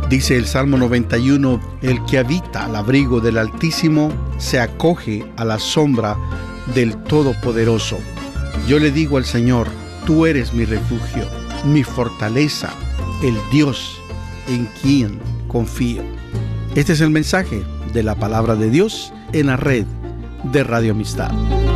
Dice el Salmo 91, el que habita al abrigo del Altísimo se acoge a la sombra del Todopoderoso. Yo le digo al Señor, tú eres mi refugio, mi fortaleza, el Dios en quien confío. Este es el mensaje de la palabra de Dios en la red de Radio Amistad.